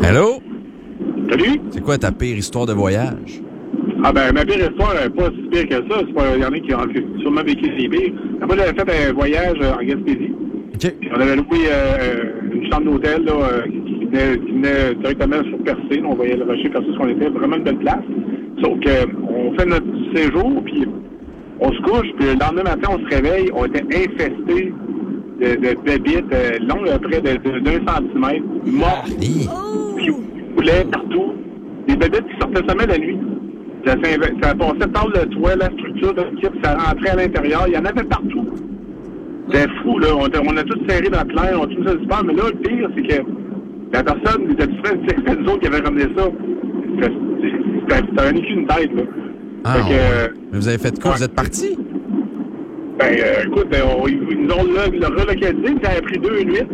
Allô? Salut? C'est quoi ta pire histoire de voyage? Ah ben, ma pire histoire n'est pas si pire que ça. Il y en a qui ont sûrement vécu des pires. Moi, j'avais fait un voyage en Gaspésie. OK. Puis on avait loué une chambre d'hôtel là, qui venait directement sur Percé. On voyait le rocher Percé, ce qu'on était. Vraiment une belle place. Sauf qu'on fait notre séjour, puis on se couche, puis le lendemain matin, on se réveille. On était infestés de bébites longues à près d'1 centimètre, mortes, puis roulaient partout. Des bébites qui sortaient jamais la nuit. Ça passait par le toit, la structure de l'équipe, ça rentrait à l'intérieur. Il y en avait partout. C'était fou, là. On a tous serré dans la plaine, on a tous super. Mais là, le pire, c'est que la personne, c'était nous autres qui avaient ramené ça. C'était un écu une tête, là. Ah, mais vous avez fait quoi? Vous êtes partis? Écoute, ils nous ont relocalisé, ça a pris 2 nuits.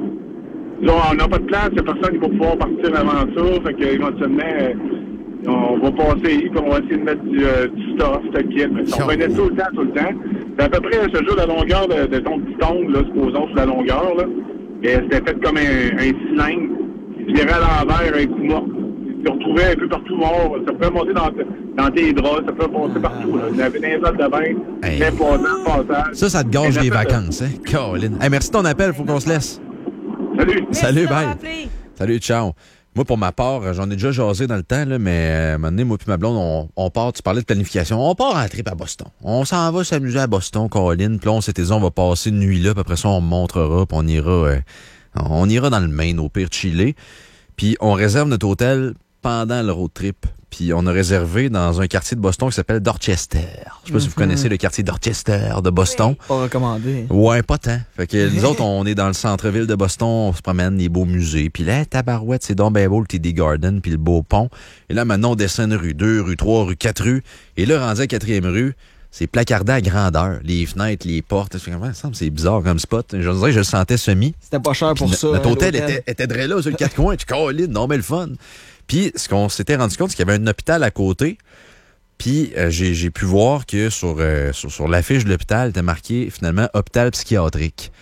On n'a pas de place, il n'y a personne qui va pouvoir partir avant ça. Fait qu'éventuellement, on va passer, puis on va essayer de mettre du stuff, de kit. On venait tout le temps. C'est à peu près ce jour de la longueur de ton petit ongle, là, supposons, sur la longueur, là. Et c'était fait comme un cylindre qui se virait à l'envers, un coup mort. Tu te retrouvais un peu partout mort. Ça pouvait monter dans tes draps, ça pouvait passer partout. Là. Il y avait des salles de bain, passage. Ça te gâche les vacances, hein? Caroline. Hey, merci de ton appel, faut qu'on se laisse. Salut. Salut, bye. Salut, ciao. Moi, pour ma part, j'en ai déjà jasé dans le temps, là, mais à un moment donné, moi et ma blonde, on part, tu parlais de planification, on part en trip à Boston. On s'en va s'amuser à Boston, Caroline, puis là, on s'était dit, on va passer une nuit là, puis après ça, on montrera, puis on ira dans le Maine, au pire Chili, puis on réserve notre hôtel pendant le road trip. Puis on a réservé dans un quartier de Boston qui s'appelle Dorchester. Je sais pas si vous connaissez le quartier Dorchester de Boston. Oui. Pas recommandé. Ouais, pas tant. Fait que nous autres, on est dans le centre-ville de Boston, on se promène, les beaux musées. Puis là, tabarouette, c'est donc bien beau le TD Garden, puis le beau pont. Et là, maintenant, on descend une rue 2, rue 3, rue 4 rues. Et là, rendu à la 4e rue, c'est placardé à grandeur. Les fenêtres, les portes. Ça me semble c'est bizarre comme spot. Je dirais que je le sentais semi. C'était pas cher pour ça. Notre hôtel était dré là, sur le 4 coins. Tu Caroline, non, mais le fun. Puis, ce qu'on s'était rendu compte, c'est qu'il y avait un hôpital à côté. Puis, j'ai pu voir que sur l'affiche de l'hôpital, était marqué, finalement, hôpital psychiatrique.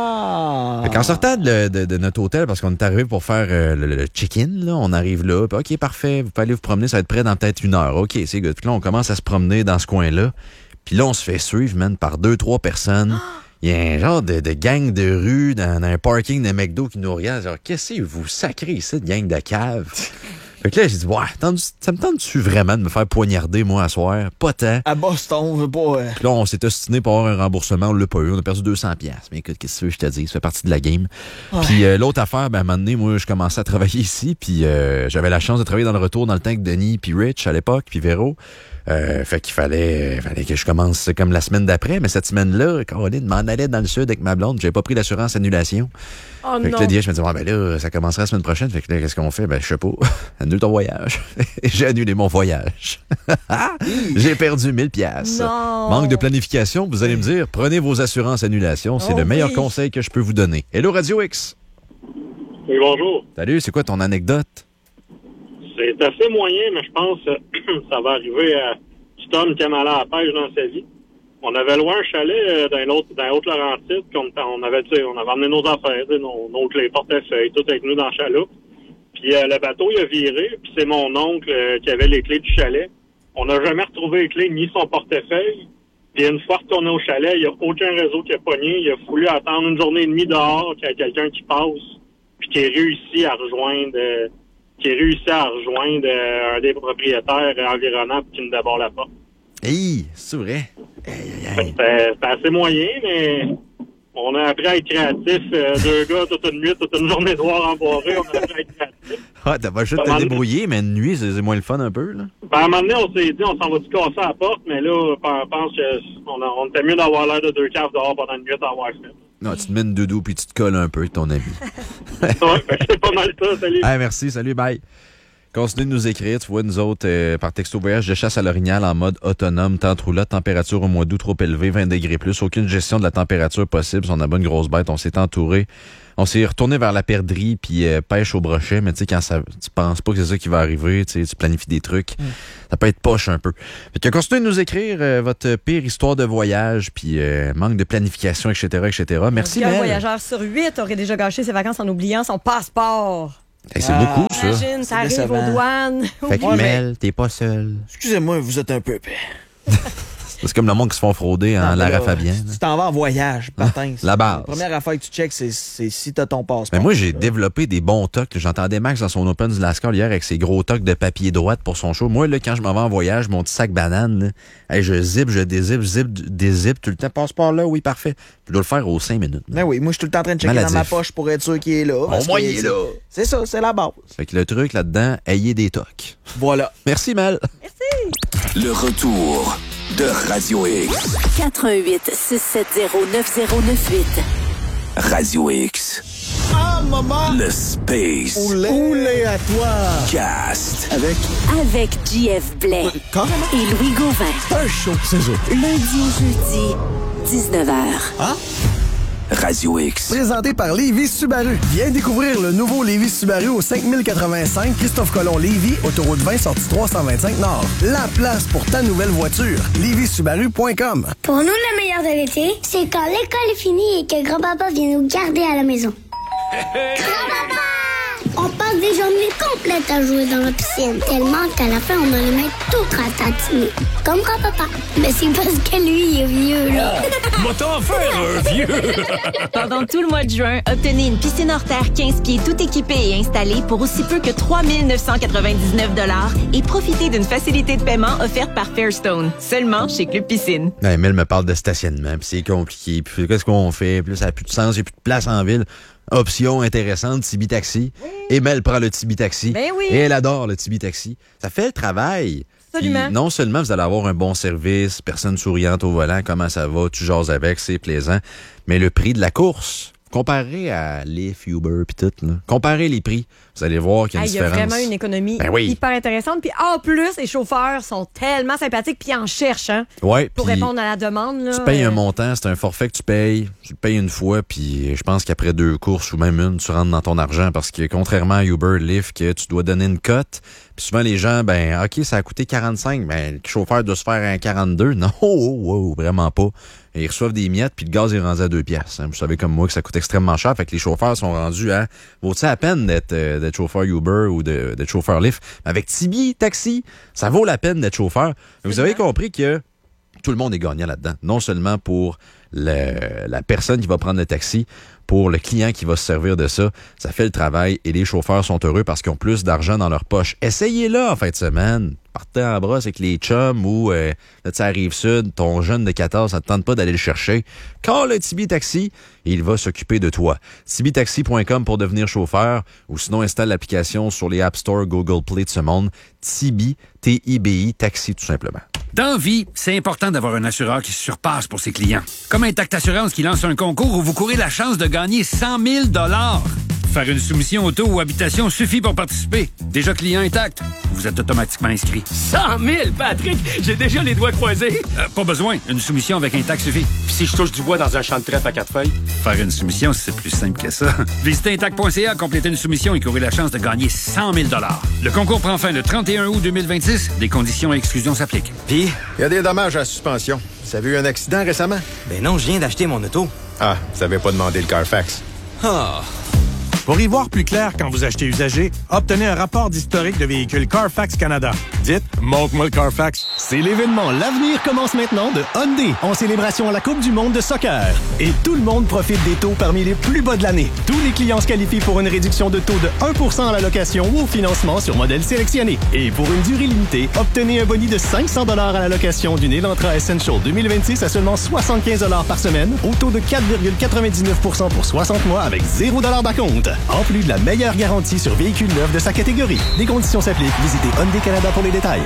Ah! Fait qu'en sortant de notre hôtel, parce qu'on est arrivé pour faire le check-in, là, on arrive là. Puis, OK, parfait, vous pouvez aller vous promener, ça va être prêt dans peut-être 1 heure. OK, c'est good. Puis là, on commence à se promener dans ce coin-là. Puis là, on se fait suivre, man, par 2-3 personnes. Il y a un genre de gang de rue dans un parking de McDo qui nous regarde. Genre, qu'est-ce que vous sacrez ici, de gang de cave? Fait que là, j'ai dit, ouais, ça me tente-tu vraiment de me faire poignarder, moi, à soir? Pas tant. À Boston, je veux pas. Puis là, on s'est ostiné pour avoir un remboursement, on l'a pas eu. On a perdu 200$. Mais écoute, qu'est-ce que tu veux que je te dise? Ça fait partie de la game. Ouais. Puis l'autre affaire, ben, à un moment donné, moi, je commençais à travailler ici. Puis j'avais la chance de travailler dans le retour dans le temps avec Denis, puis Rich à l'époque, puis Véro. Fait qu'il fallait que je commence comme la semaine d'après, mais cette semaine-là, Caroline m'en allait dans le sud avec ma blonde, j'avais pas pris l'assurance annulation. Oh fait que là, je me disais, ben là, ça commencera la semaine prochaine, fait que là, qu'est-ce qu'on fait? Ben, je sais pas. Annule ton voyage. J'ai annulé mon voyage. J'ai perdu 1000$. Non. Manque de planification, vous allez me dire, prenez vos assurances annulation, c'est le meilleur conseil que je peux vous donner. Hello Radio X. Oui, bonjour. Salut, c'est quoi ton anecdote? C'est assez moyen, mais je pense que ça va arriver à tout homme qui aime aller à la pêche dans sa vie. On avait loué un chalet dans Haute-Laurentide, on avait emmené nos affaires, nos clés, portefeuilles, tout avec nous dans le chaloupe. Puis le bateau, il a viré, puis c'est mon oncle qui avait les clés du chalet. On n'a jamais retrouvé les clés ni son portefeuille. Puis une fois retourné au chalet, il n'y a aucun réseau qui a pogné. Il a voulu attendre 1 journée et demie dehors qu'il y ait quelqu'un qui passe, puis qui ait réussi à rejoindre un des propriétaires environnants pour qu'il nous déborde la porte. Hey, c'est vrai? C'était assez moyen, mais on a appris à être créatif. 2 gars, toute une nuit, toute une journée noire embourrée, on a appris à être créatif. Ah, t'as pas juste te débrouiller, mais une nuit, c'est moins le fun un peu, là. Ben, à un moment donné, on s'est dit, on s'en va-tu casser à la porte, mais là, je pense qu'on était mieux d'avoir l'air de 2 caves dehors pendant une nuit d'avoir fait. Non, tu te mets une doudou puis tu te colles un peu avec ton ami. Ouais, c'est pas mal ça, salut. Hey, merci, salut, bye. Continuez de nous écrire, tu vois, nous autres, par texto voyage de chasse à l'orignal en mode autonome, temps roulotte, température au mois d'août trop élevée, 20 degrés plus, aucune gestion de la température possible. Si on a bonne grosse bête, on s'est entouré. On s'est retourné vers la perdrix puis pêche au brochet, mais tu sais, quand tu penses pas que c'est ça qui va arriver, tu planifies des trucs, ça peut être poche un peu. Fait que continuez de nous écrire votre pire histoire de voyage puis manque de planification, etc., etc. Merci, Un Mel. voyageur sur 8 aurait déjà gâché ses vacances en oubliant son passeport. Hey, c'est beaucoup, ça. Imagine, ça arrive décevant. aux douanes. Fait que Ouais, Mel, t'es pas seul. Excusez-moi, vous êtes un peu épais. C'est comme le monde qui se font frauder en Non, Lara là, Fabian. Tu t'en vas en voyage, patin. La base. La première affaire que tu checks, c'est si t'as ton passeport. Ben moi, j'ai développé des bons tocs. J'entendais Max dans son Open du Lascar hier avec ses gros tocs de papier droite pour son show. Moi, là, quand je m'en vais en voyage, mon petit sac banane, là, hey, je zip, je dézip tout le temps. Passeport là, oui, parfait. Je dois le faire aux 5 minutes. Ben oui, moi, je suis tout le temps en train de checker Maladif. dans ma poche pour être sûr qu'il est là. Au moins, il est là. C'est ça, c'est la base. Fait que le truc là-dedans, ayez des tocs. Voilà. Merci, Mel. Le retour de Radio X. 88 670 9098. Radio X. Ah, maman! Le Space Oulé à toi! Cast. Avec JF Blais Carrément. et Louis Gauvin. Un show, c'est ça. Lundi au jeudi, 19h. Radio X. Présenté par Lévis Subaru. Viens découvrir le nouveau Lévis Subaru au 5085 Christophe Colomb Lévis, autoroute 20 sortie 325 Nord. La place pour ta nouvelle voiture. LévisSubaru.com. Pour nous, le meilleur de l'été, c'est quand l'école est finie et que grand-papa vient nous garder à la maison. Grand-papa! On passe des journées complètes à jouer dans la piscine, tellement qu'à la fin, on a les mains toutes ratatinées. Comme grand-papa. Mais c'est parce que lui, il est vieux, là. Pendant tout le mois de juin, obtenez une piscine hors terre 15 pieds tout équipée et installée pour aussi peu que 3 999 $ et profitez d'une facilité de paiement offerte par Fairstone. Seulement chez Club Piscine. Ouais, Mel me parle de stationnement, puis c'est compliqué. Puis qu'est-ce qu'on fait? Puis là, ça n'a plus de sens, il n'y a plus de place en ville. Option intéressante, Tibi Taxi. Et Mel prend le Tibi Taxi. Ben oui. Et elle adore le Tibi Taxi. Ça fait le travail. Absolument. Puis non seulement vous allez avoir un bon service, personne souriante au volant, comment ça va, tu jases avec, c'est plaisant, mais le prix de la course, comparé à Lyft, Uber puis tout, là, comparez les prix, vous allez voir qu'il y a une Il y a différence. vraiment une économie Ben oui. hyper intéressante. Puis en plus, les chauffeurs sont tellement sympathiques puis ils en cherchent Ouais, pour puis répondre à la demande. Là, tu payes un montant, c'est un forfait que tu le payes une fois, puis je pense qu'après 2 courses ou même une, tu rentres dans ton argent parce que contrairement à Uber, Lyft, que tu dois donner une cote, puis souvent les gens, ben OK, ça a coûté 45, ben le chauffeur doit se faire un 42. Non, vraiment pas. Et ils reçoivent des miettes, puis le gaz est rendu à 2 piastres. Vous savez comme moi que ça coûte extrêmement cher, fait que les chauffeurs sont rendus à... Vaut-il la peine d'être chauffeur Uber ou d'être chauffeur Lyft? Avec Tibi Taxi, ça vaut la peine d'être chauffeur. Vous avez compris que tout le monde est gagnant là-dedans. Non seulement pour la personne qui va prendre le taxi, pour le client qui va se servir de ça. Ça fait le travail et les chauffeurs sont heureux parce qu'ils ont plus d'argent dans leur poche. Essayez-le en fin de semaine. Partez en brosse avec les chums ou là, tu arrives sud, ton jeune de 14, ça te tente pas d'aller le chercher. Call le Tibi Taxi et il va s'occuper de toi. TibiTaxi.com pour devenir chauffeur ou sinon installe l'application sur les App Store, Google Play de ce monde. Tibi, T-I-B-I, Taxi tout simplement. Dans vie, c'est important d'avoir un assureur qui se surpasse pour ses clients. Comme Intact Assurance qui lance un concours où vous courez la chance de gagner 100 000 $. Faire une soumission auto ou habitation suffit pour participer. Déjà client Intact, vous êtes automatiquement inscrit. 100 000, Patrick! J'ai déjà les doigts croisés. Pas besoin, une soumission avec Intact suffit. Puis si je touche du bois dans un champ de trèfle à 4 feuilles? Faire une soumission, c'est plus simple que ça. Visitez Intact.ca, complétez une soumission et courez la chance de gagner 100 000 $. Le concours prend fin le 31 août 2026. Des conditions et exclusions s'appliquent. Puis, il y a des dommages à la suspension. Vous avez eu un accident récemment? Ben non, je viens d'acheter mon auto. Ah, vous avez pas demandé le Carfax. Ah... Pour y voir plus clair quand vous achetez usagé, obtenez un rapport d'historique de véhicule Carfax Canada. Dites « Montre-moi le Carfax ». C'est l'événement L'avenir commence maintenant de Hyundai en célébration à la Coupe du monde de soccer. Et tout le monde profite des taux parmi les plus bas de l'année. Tous les clients se qualifient pour une réduction de taux de 1% à la location ou au financement sur modèle sélectionné. Et pour une durée limitée, obtenez un boni de 500 $ à la location d'une Elantra Essential 2026 à seulement 75 $ par semaine, au taux de 4,99% pour 60 mois avec 0 $ d'acompte. En plus de la meilleure garantie sur véhicules neufs de sa catégorie. Des conditions s'appliquent. Visitez Hyundai Canada pour les détails.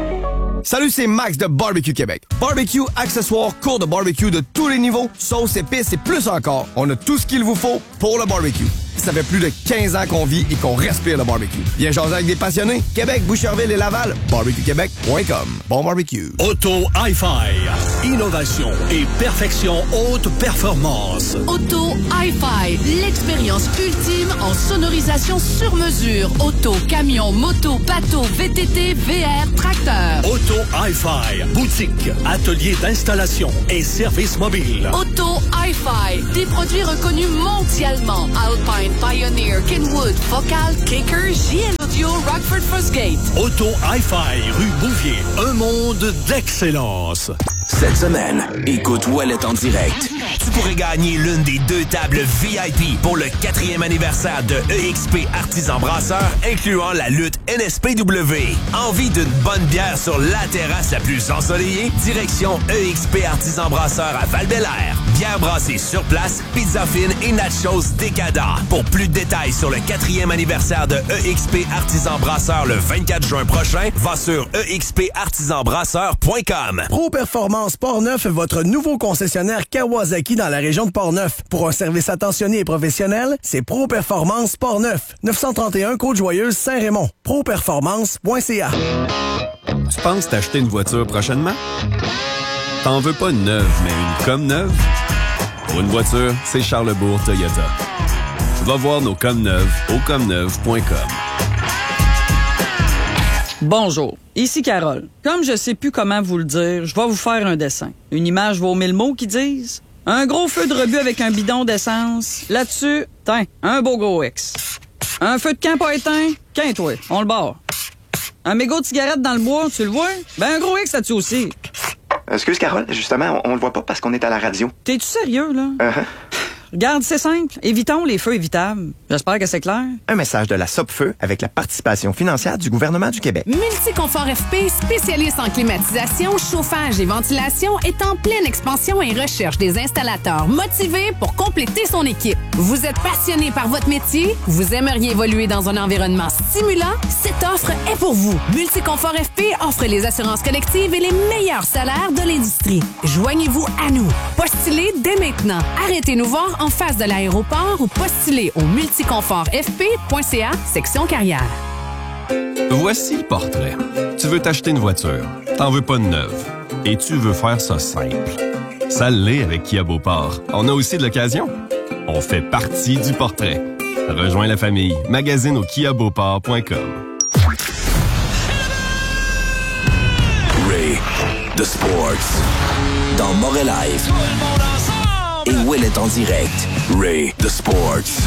Salut, c'est Max de Barbecue Québec. Barbecue, accessoires, cours de barbecue de tous les niveaux, sauces, épices et plus encore. On a tout ce qu'il vous faut pour le barbecue. Ça fait plus de 15 ans qu'on vit et qu'on respire le barbecue. Viens jaser avec des passionnés. Québec, Boucherville et Laval. BarbecueQuébec.com. Bon barbecue. Auto Hi-Fi. Innovation et perfection haute performance. Auto Hi-Fi. L'expérience ultime en sonorisation sur mesure. Auto, camion, moto, bateau, VTT, VR, tracteur. Auto Hi-Fi. Boutique, atelier d'installation et service mobile. Auto Hi-Fi. Des produits reconnus mondialement. Alpine, Pioneer, Kenwood, Focal, Kicker, JL Audio, Rockford Fosgate. Auto Hi-Fi, rue Bouvier. Un monde d'excellence. Cette semaine, écoute Ouellet en direct. Tu pourrais gagner l'une des 2 tables VIP pour le 4e anniversaire de EXP Artisan Brasseur, incluant la lutte NSPW. Envie d'une bonne bière sur la terrasse la plus ensoleillée? Direction EXP Artisan Brasseur à Val-Bélair. Bière brassée sur place, pizza fine et nachos décadents. Pour plus de détails sur le 4e anniversaire de EXP Artisan Brasseur le 24 juin prochain, va sur expartisanbrasseur.com. Pro Performance Portneuf, votre nouveau concessionnaire Kawasaki dans la région de Portneuf. Pour un service attentionné et professionnel, c'est Pro Performance Portneuf. 931 Côte-Joyeuse, Saint-Raymond. Properformance.ca. Tu penses t'acheter une voiture prochainement? T'en veux pas une neuve, mais une comme neuve? Pour une voiture, c'est Charlesbourg Toyota. Va voir nos comme neuves au comneuve.com. Bonjour, ici Carole. Comme je sais plus comment vous le dire, je vais vous faire un dessin. Une image vaut 1000 mots qui disent un gros feu de rebut avec un bidon d'essence. Là-dessus, tiens, un beau gros X. Un feu de camp pas éteint, qu'un-toi, on le barre. Un mégot de cigarette dans le bois, tu le vois? Ben un gros X là-dessus aussi. Excuse Carole, justement, on le voit pas parce qu'on est à la radio. T'es-tu sérieux, là? Uh-huh. Regarde, c'est simple. Évitons les feux évitables. J'espère que c'est clair. Un message de la Sopfeu avec la participation financière du gouvernement du Québec. Multiconfort FP, spécialiste en climatisation, chauffage et ventilation, est en pleine expansion et recherche des installateurs motivés pour compléter son équipe. Vous êtes passionné par votre métier? Vous aimeriez évoluer dans un environnement stimulant? Cette offre est pour vous. Multiconfort FP offre les assurances collectives et les meilleurs salaires de l'industrie. Joignez-vous à nous. Postulez dès maintenant. Arrêtez-nous voir en face de l'aéroport ou postulez au multiconfortfp.ca, section carrière. Voici le portrait. Tu veux t'acheter une voiture, t'en veux pas de neuve, et tu veux faire ça simple. Ça l'est avec Kia Beauport. On a aussi de l'occasion. On fait partie du portrait. Rejoins la famille. Magasine au kiabeauport.com. Ray, The Sports. Dans Moret Live. Et Ouellet en direct. Ray, The Sports.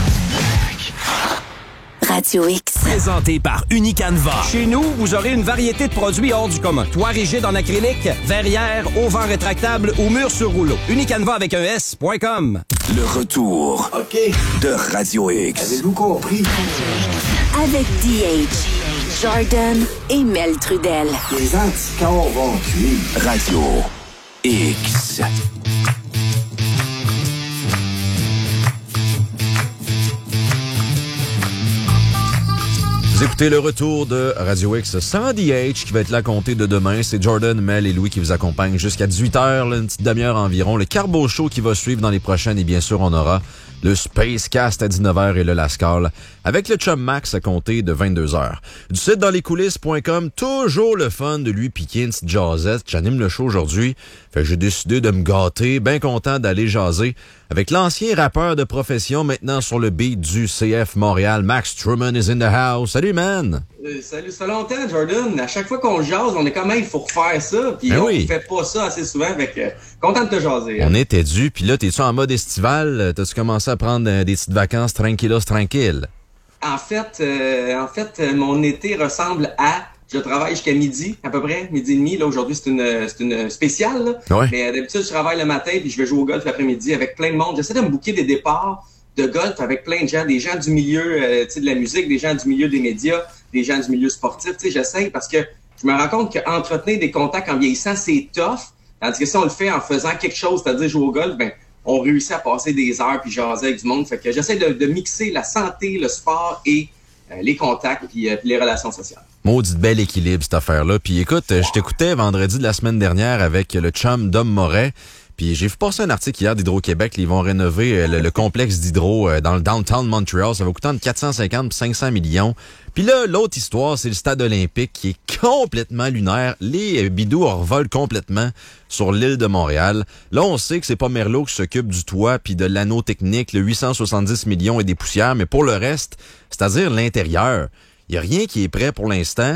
Radio X. Présenté par Unicanva. Chez nous, vous aurez une variété de produits hors du commun. Toit rigide en acrylique, verrière, auvent rétractable ou mur sur rouleau. Unicanva avec un S.com. Le retour de Radio X. Avez-vous compris? Avec DH, Jordan et Mel Trudel. Les anticorps vont tuer. Radio X. Vous écoutez le retour de Radio X sans DH qui va être là à compter de demain. C'est Jordan, Mel et Louis qui vous accompagnent jusqu'à 18h, là, une petite demi-heure environ. Le Carbo Show qui va suivre dans les prochaines et bien sûr on aura le Spacecast à 19h et le Lascale avec le Chum Max à compter de 22h. Du site dans les coulisses.com, toujours le fun de lui piquer une petite jasette. J'anime le show aujourd'hui, fait que j'ai décidé de me gâter, bien content d'aller jaser avec l'ancien rappeur de profession maintenant sur le beat du CF Montréal. Max Truman is in the house. Salut man! Salut, ça fait longtemps Jordan. À chaque fois qu'on jase, on est quand même, il faut refaire ça. Puis on fait pas ça assez souvent, avec content de te jaser. On était dû, puis là, t'es-tu en mode estival? T'as-tu commencé à prendre des petites vacances tranquillos, tranquilles? En fait, mon été ressemble à... Je travaille jusqu'à midi, à peu près, midi et demi. Là, aujourd'hui, c'est une spéciale. Là. Ouais. Mais d'habitude, je travaille le matin puis je vais jouer au golf l'après-midi avec plein de monde. J'essaie de me booker des départs de golf avec plein de gens, des gens du milieu de la musique, des gens du milieu des médias, des gens du milieu sportif. J'essaie parce que je me rends compte qu'entretenir des contacts en vieillissant, c'est tough. Tandis que si on le fait en faisant quelque chose, c'est-à-dire jouer au golf, ben on réussit à passer des heures puis jaser avec du monde. Fait que j'essaie de mixer la santé, le sport et les contacts puis les relations sociales. Maudit bel équilibre, cette affaire-là. Puis écoute, je t'écoutais vendredi de la semaine dernière avec le chum Dom Moret. Puis j'ai vu passer un article hier d'Hydro-Québec. Ils vont rénover le complexe d'Hydro dans le downtown de Montréal. Ça va coûter entre 450 et 500 millions. Puis là, l'autre histoire, c'est le stade olympique qui est complètement lunaire. Les bidous revolent complètement sur l'île de Montréal. Là, on sait que c'est pas Merlot qui s'occupe du toit puis de l'anneau technique, le 870 millions et des poussières. Mais pour le reste, c'est-à-dire l'intérieur, il y a rien qui est prêt pour l'instant.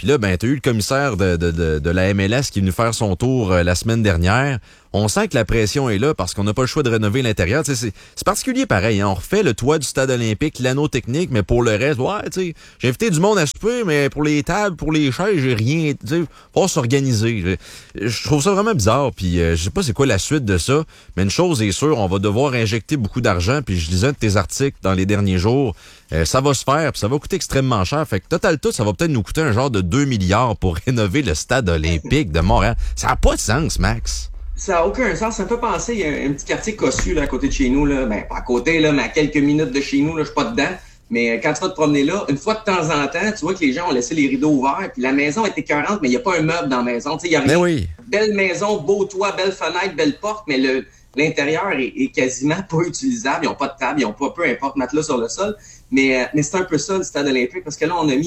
Puis là, ben, t'as eu le commissaire de la MLS qui est venu faire son tour la semaine dernière. On sent que la pression est là parce qu'on n'a pas le choix de rénover l'intérieur. Tu sais, c'est particulier pareil. Hein? On refait le toit du stade olympique, l'anneau technique, mais pour le reste, ouais, tu sais, j'ai invité du monde à souper, mais pour les tables, pour les chaises, j'ai rien. Tu sais, faut s'organiser. Je trouve ça vraiment bizarre. Puis je sais pas c'est quoi la suite de ça, mais une chose est sûre, on va devoir injecter beaucoup d'argent. Puis je lisais un de tes articles dans les derniers jours. Ça va se faire, puis ça va coûter extrêmement cher. Fait que total tout, ça va peut-être nous coûter un genre de 2 milliards pour rénover le stade olympique de Montréal. Ça n'a pas de sens, Max. Ça n'a aucun sens. Ça me fait penser, il y a un petit quartier cossu là, à côté de chez nous. Là. Ben, pas à côté, là, mais à quelques minutes de chez nous, là, je suis pas dedans. Mais quand tu vas te promener là, une fois de temps en temps, tu vois que les gens ont laissé les rideaux ouverts, puis la maison est écœurante, mais il n'y a pas un meuble dans la maison. Tu sais, il y a rien. Oui. Belle maison, beau toit, belle fenêtre, belle porte, mais l'intérieur est quasiment pas utilisable. Ils n'ont pas de table, ils n'ont pas, peu importe, matelas sur le sol. Mais c'est un peu ça, le stade olympique, parce que là, on a mis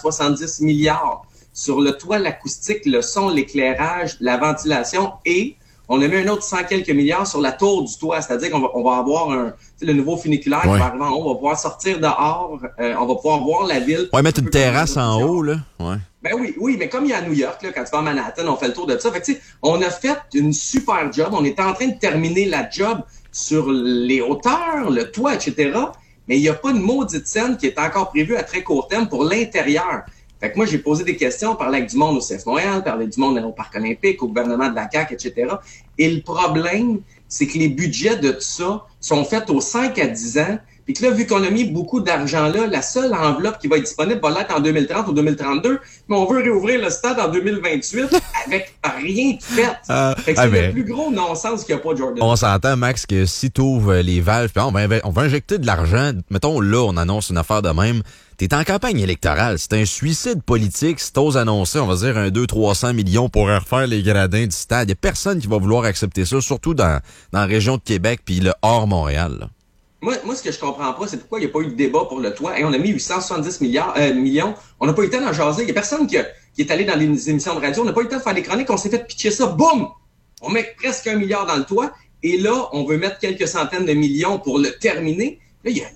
870 milliards sur le toit, l'acoustique, le son, l'éclairage, la ventilation, et on a mis un autre 100 quelques milliards sur la tour du toit. C'est-à-dire qu'on va avoir le nouveau funiculaire qui va arriver en haut. On va pouvoir sortir dehors. On va pouvoir voir la ville. Ouais, mettre une terrasse en haut, là. Ouais. Ben oui, mais comme il y a à New York, là, quand tu vas à Manhattan, on fait le tour de ça. Fait que, tu sais, on a fait une super job. On est en train de terminer la job sur les hauteurs, le toit, etc. Mais il n'y a pas de maudite scène qui est encore prévue à très court terme pour l'intérieur. Fait que moi, j'ai posé des questions, parlé avec du monde au CF Montréal, parlé du monde au Parc olympique, au gouvernement de la CAQ, etc. Et le problème, c'est que les budgets de tout ça sont faits aux 5 à 10 ans. Puis que là, vu qu'on a mis beaucoup d'argent là, la seule enveloppe qui va être disponible va l'être en 2030 ou 2032. Mais on veut réouvrir le stade en 2028 avec rien de fait. Fait que c'est le plus gros non-sens qu'il n'y a pas, Jordan. On s'entend, Max, que si tu ouvres les valves, puis on va injecter de l'argent. Mettons, là, on annonce une affaire de même. T'es en campagne électorale. C'est un suicide politique si t'oses annoncer, on va dire, 200-300 millions pour refaire les gradins du stade. Il n'y a personne qui va vouloir accepter ça, surtout dans la région de Québec puis le hors Montréal. Là. Moi, ce que je comprends pas, c'est pourquoi il n'y a pas eu de débat pour le toit. Et on a mis 870 millions. On n'a pas eu le temps d'en jaser. Il n'y a personne qui est allé dans les émissions de radio. On n'a pas eu le temps de faire des chroniques. On s'est fait pitcher ça. Boum! On met presque 1 milliard dans le toit. Et là, on veut mettre quelques centaines de millions pour le terminer. Là, il y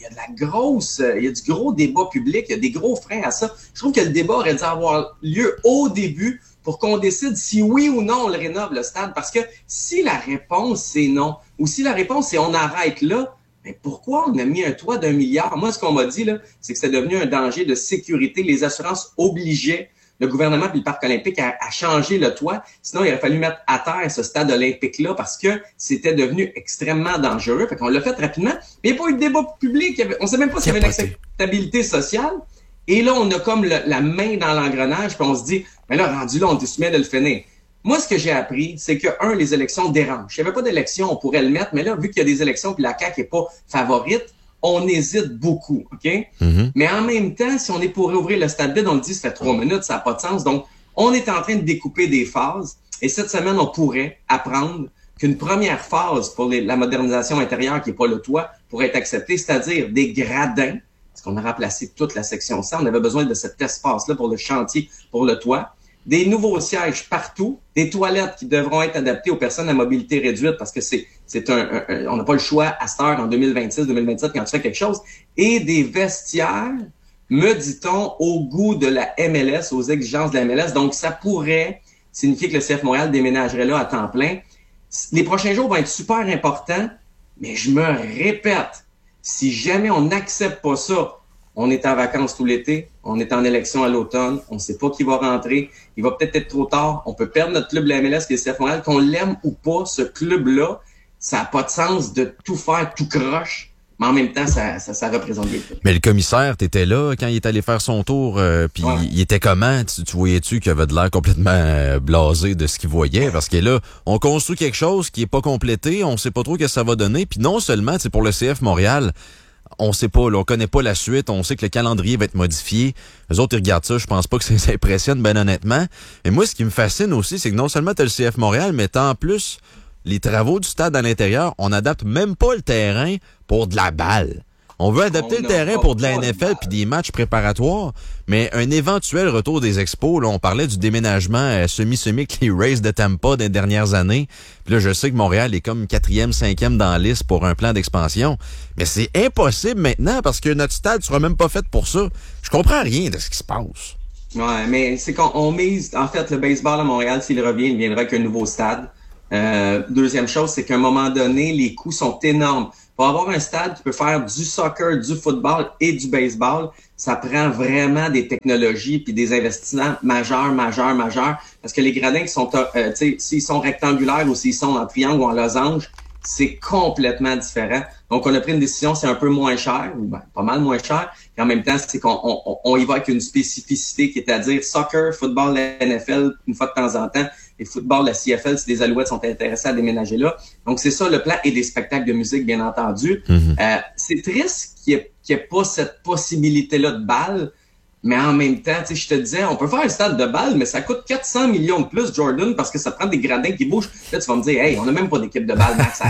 a du gros débat public. Il y a des gros freins à ça. Je trouve que le débat aurait dû avoir lieu au début pour qu'on décide si oui ou non on le rénove, le stade. Parce que si la réponse, c'est non, ou si la réponse, c'est on arrête là, mais pourquoi on a mis un toit d'1 milliard? Moi, ce qu'on m'a dit, là, c'est que c'est devenu un danger de sécurité. Les assurances obligeaient le gouvernement et le Parc olympique à changer le toit. Sinon, il aurait fallu mettre à terre ce stade olympique-là parce que c'était devenu extrêmement dangereux. Fait qu'on l'a fait rapidement. Mais il n'y a pas eu de débat public. On ne sait même pas s'il y avait une acceptabilité sociale. Et là, on a comme la main dans l'engrenage puis on se dit, mais là, rendu là, on est soumis de le finir. Moi, ce que j'ai appris, c'est que, les élections dérangent. S'il n'y avait pas d'élection, on pourrait le mettre, mais là, vu qu'il y a des élections puis la CAQ n'est pas favorite, on hésite beaucoup, OK? Mm-hmm. Mais en même temps, si on est pour réouvrir le stade vide, on le dit, ça fait 3 minutes, ça n'a pas de sens. Donc, on est en train de découper des phases. Et cette semaine, on pourrait apprendre qu'une première phase pour la modernisation intérieure, qui n'est pas le toit, pourrait être acceptée, c'est-à-dire des gradins, parce qu'on a remplacé toute la section 100. On avait besoin de cet espace-là pour le chantier, pour le toit. Des nouveaux sièges partout, des toilettes qui devront être adaptées aux personnes à mobilité réduite parce que on n'a pas le choix à cette heure en 2026, 2027 quand tu fais quelque chose, et des vestiaires, me dit-on, au goût de la MLS, aux exigences de la MLS. Donc, ça pourrait signifier que le CF Montréal déménagerait là à temps plein. Les prochains jours vont être super importants, mais je me répète, si jamais on n'accepte pas ça, on est en vacances tout l'été, on est en élection à l'automne, on ne sait pas qui va rentrer, il va peut-être être trop tard, on peut perdre notre club de la MLS qui est le CF Montréal, qu'on l'aime ou pas, ce club-là, ça n'a pas de sens de tout faire tout croche, mais en même temps, ça représente bien. Mais le commissaire, t'étais là quand il est allé faire son tour, puis il était comment? Tu voyais-tu qu'il avait de l'air complètement blasé de ce qu'il voyait? Parce que là, on construit quelque chose qui est pas complété, on sait pas trop ce que ça va donner, puis non seulement, c'est pour le CF Montréal, on sait pas, là, on connaît pas la suite, on sait que le calendrier va être modifié. Les autres, ils regardent ça, je pense pas que ça les impressionne, ben honnêtement. Mais moi, ce qui me fascine aussi, c'est que non seulement t'as le CF Montréal, mais t'as en plus les travaux du stade à l'intérieur. On n'adapte même pas le terrain pour de la balle. On veut adapter le terrain pour de la NFL puis des matchs préparatoires, mais un éventuel retour des expos, là, on parlait du déménagement semi-semi que les Rays de Tampa des dernières années. Puis là, je sais que Montréal est comme 4e, 5e dans la liste pour un plan d'expansion, mais c'est impossible maintenant parce que notre stade sera même pas fait pour ça. Je comprends rien de ce qui se passe. Ouais, mais c'est qu'on mise, en fait, le baseball à Montréal, s'il revient, il viendra avec un nouveau stade. Deuxième chose, c'est qu'à un moment donné, les coûts sont énormes. Pour avoir un stade qui peut faire du soccer, du football et du baseball, ça prend vraiment des technologies puis des investissements majeurs. Parce que les gradins qui sont, s'ils sont rectangulaires ou s'ils sont en triangle ou en losange, c'est complètement différent. Donc, on a pris une décision, c'est un peu moins cher, ou pas mal moins cher. Et en même temps, c'est qu'on y va avec une spécificité qui est à dire soccer, football, la NFL, une fois de temps en temps, et football, la CFL, si les Alouettes sont intéressés à déménager là. Donc, c'est ça le plan, et des spectacles de musique, bien entendu. C'est triste qu'il n'y ait pas cette possibilité-là de balle, mais en même temps, tu sais, je te disais, on peut faire un stade de balle, mais ça coûte 400 millions de plus, Jordan, parce que ça prend des gradins qui bougent. Là, tu vas me dire, hey, on n'a même pas d'équipe de balle, Max.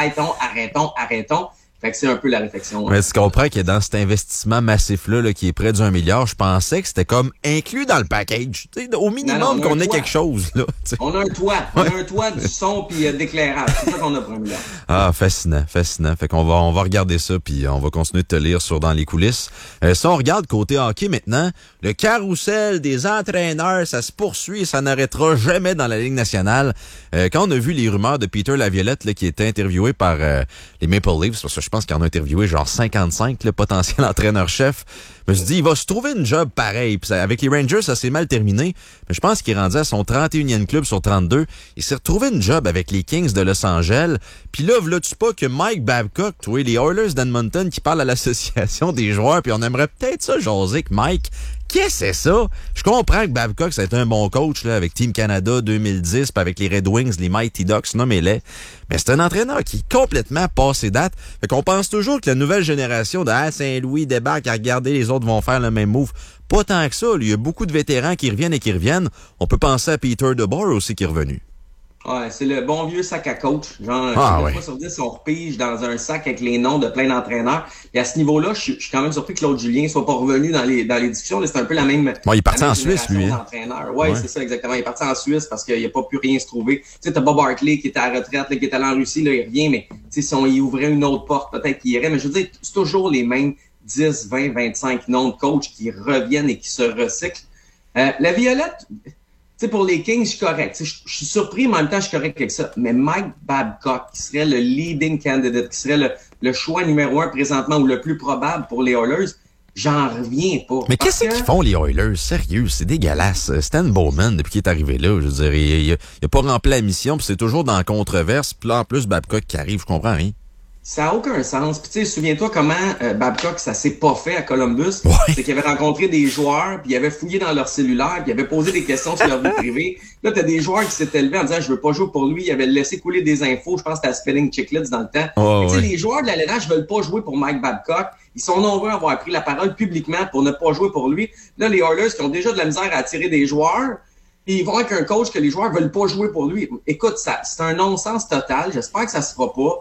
Arrêtons. Fait que c'est un peu la réflexion. Mais tu comprends que dans cet investissement massif-là, qui est près d'1 milliard, je pensais que c'était comme inclus dans le package. T'sais, au minimum qu'on ait quelque chose, là. T'sais. On a un toit. On a un toit, du son puis d'éclairage. C'est ça qu'on a pour 1 milliard. Ah, fascinant. Fait qu'on va regarder ça puis on va continuer de te lire sur Dans les coulisses. Si on regarde côté hockey maintenant, le carrousel des entraîneurs, ça se poursuit et ça n'arrêtera jamais dans la Ligue nationale. Quand on a vu les rumeurs de Peter Laviolette, là, qui était interviewé par les Maple Leafs, parce que je pense qu'il en a interviewé genre 55, le potentiel entraîneur-chef. Je me suis dit, il va se trouver une job pareil. Puis avec les Rangers, ça s'est mal terminé. Mais je pense qu'il est rendu à son 31e club sur 32. Il s'est retrouvé une job avec les Kings de Los Angeles. Puis là, veux-tu pas que Mike Babcock, toi, les Oilers d'Edmonton, qui parlent à l'association des joueurs, puis on aimerait peut-être ça jaser avec Mike. Qu'est-ce que c'est ça? Je comprends que Babcock, ça a été un bon coach là, avec Team Canada 2010, puis avec les Red Wings, les Mighty Ducks, nommez-les. Mais c'est un entraîneur qui est complètement passé date. Fait qu'on pense toujours que la nouvelle génération de Saint-Louis débarque à regarder les autres vont faire le même move. Pas tant que ça. Il y a beaucoup de vétérans qui reviennent. On peut penser à Peter DeBoer aussi qui est revenu. Ouais, c'est le bon vieux sac à coach. Genre, fois sur 10, on repige dans un sac avec les noms de plein d'entraîneurs. Et à ce niveau-là, je suis quand même surpris que Claude Julien soit pas revenu dans les discussions. C'est un peu la même. Bon, il est parti en Suisse, lui. Ouais, c'est ça, exactement. Il est parti en Suisse parce qu'il n'a pas pu rien se trouver. Tu sais, t'as Bob Hartley qui était à la retraite, là, qui est allé en Russie, là, il revient, mais tu sais, si on y ouvrait une autre porte, peut-être qu'il irait. Mais je veux dire, c'est toujours les mêmes 10, 20, 25 noms de coachs qui reviennent et qui se recyclent. La Violette. Tu sais, pour les Kings, je suis correct. Je suis surpris, mais en même temps, je suis correct avec ça. Mais Mike Babcock, qui serait le leading candidate, qui serait le choix numéro 1 présentement ou le plus probable pour les Oilers, j'en reviens pas. Mais qu'est-ce qu'ils font, les Oilers? Sérieux, c'est dégueulasse. Stan Bowman, depuis qu'il est arrivé là, je veux dire, il a pas rempli la mission, puis c'est toujours dans la controverse. Puis là, en plus, Babcock qui arrive, je comprends rien. Ça n'a aucun sens. Puis tu sais, souviens-toi comment Babcock, ça s'est pas fait à Columbus. Ouais. C'est qu'il avait rencontré des joueurs, puis il avait fouillé dans leur cellulaire, puis il avait posé des questions sur leur vie privée. Là, t'as des joueurs qui s'étaient levés en disant « Je veux pas jouer pour lui ». Il avait laissé couler des infos. Je pense que c'était à Spelling Chicklets dans le temps. Tu sais, les joueurs de la LNH veulent pas jouer pour Mike Babcock. Ils sont nombreux à avoir pris la parole publiquement pour ne pas jouer pour lui. Là, les Oilers qui ont déjà de la misère à attirer des joueurs, puis ils vont avec un coach que les joueurs veulent pas jouer pour lui. Écoute, ça, c'est un non-sens total. J'espère que ça se fera pas.